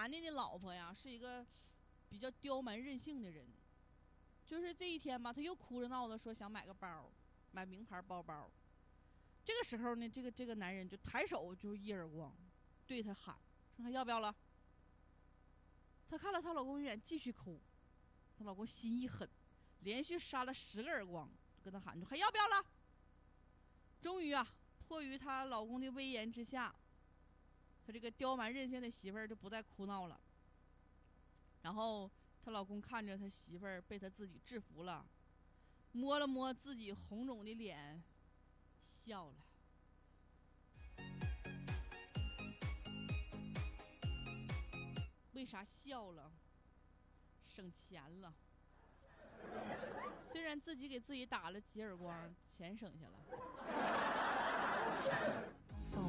男的的老婆呀是一个比较刁蛮任性的人，就是这一天吧，他又哭着闹着说想买个包，买名牌包包。这个时候呢，这个男人就抬手就一耳光，对他喊说还要不要了？她看了她老公一眼，继续哭。她老公心一狠，连续扇了10个耳光，跟她喊说还要不要了？终于啊，迫于她老公的威严之下，她这个刁蛮任性的媳妇儿就不再哭闹了。然后她老公看着她媳妇儿被她自己制服了，摸了摸自己红肿的脸，笑了。为啥笑了？省钱了。虽然自己给自己打了几耳光，钱省下了。